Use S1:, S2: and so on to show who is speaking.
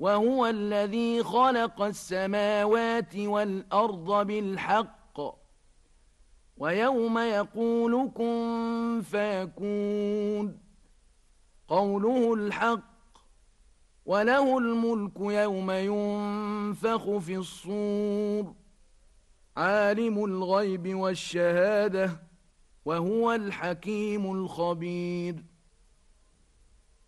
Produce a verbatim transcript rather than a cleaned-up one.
S1: وهو الذي خلق السماوات والأرض بالحق ويوم يقول كن فيكون قوله الحق وله الملك يوم ينفخ في الصور عالم الغيب والشهادة وهو الحكيم الخبير.